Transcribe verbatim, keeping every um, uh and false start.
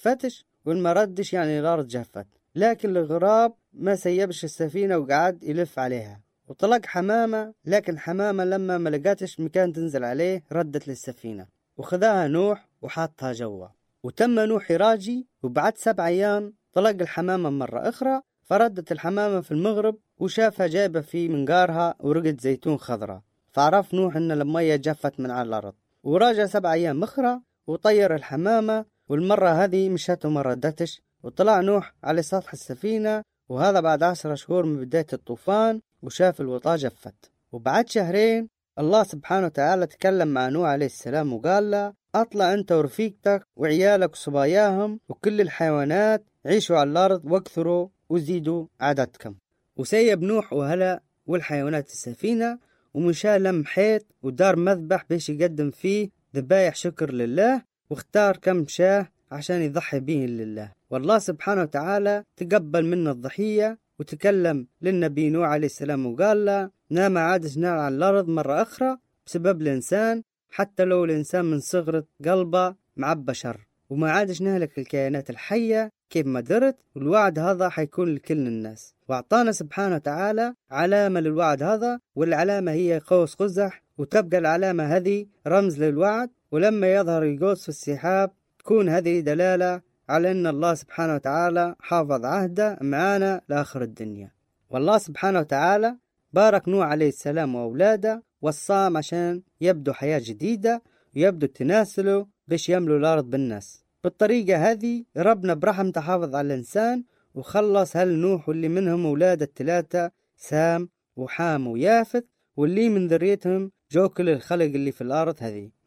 فتش، والما ردش يعني الأرض جفت. لكن الغراب ما سيبش السفينة وقعد يلف عليها. وطلق حمامة، لكن حمامة لما ما لقاتش مكان تنزل عليه ردت للسفينة وخذاها نوح وحاطها جوا. وتم نوح يراجي، وبعد سبع أيام طلق الحمامة مرة أخرى، فردت الحمامة في المغرب وشافها جايبة في منقارها ورقة زيتون خضراء، فعرف نوح أن المية جفت من على الأرض. وراجع سبع أيام أخرى وطير الحمامة، والمرة هذه مشت وما ردتش. وطلع نوح على سطح السفينة، وهذا بعد عشر شهور من بداية الطوفان، وشاف الوطاة جفت. وبعد شهرين الله سبحانه وتعالى تكلم مع نوح عليه السلام وقال له: أطلع أنت ورفيقتك وعيالك وصباياهم وكل الحيوانات، عيشوا على الأرض واكثروا وزيدوا عددكم. وسيب نوح وهلا والحيوانات السفينة، ومشى لم حيط ودار مذبح بيش يقدم فيه ذبايح شكر لله، واختار كم شاه عشان يضحي به لله. والله سبحانه وتعالى تقبل منا الضحية، وتكلم للنبي نوح عليه السلام وقال له: نام عادش نار على الأرض مرة أخرى بسبب الإنسان، حتى لو الإنسان من صغرة قلبه معبى شر، وما عادش نهلك الكائنات الحية كيف ما درت. والوعد هذا حيكون لكل الناس. واعطانا سبحانه وتعالى علامة للوعد هذا، والعلامة هي قوس قزح، وتبقى العلامة هذه رمز للوعد. ولما يظهر القوس في السحاب تكون هذه دلالة على أن الله سبحانه وتعالى حافظ عهده معانا لآخر الدنيا. والله سبحانه وتعالى بارك نوح عليه السلام وأولاده والصام عشان يبدو حياة جديدة ويبدو تناسله باش يملوا الأرض بالناس. بالطريقة هذه ربنا برحم تحافظ على الإنسان، وخلص هل نوح واللي منهم أولاد الثلاثة سام وحام ويافث، واللي من ذريتهم جو كل الخلق اللي في الأرض هذه.